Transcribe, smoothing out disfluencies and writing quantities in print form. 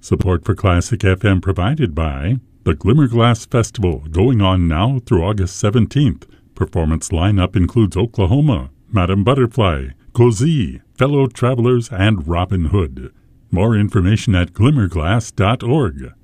Support for Classic FM provided by the Glimmerglass Festival, going on now through August 17th. Performance lineup includes Oklahoma, Madame Butterfly, Cozy, Fellow Travelers, and Robin Hood. More information at glimmerglass.org.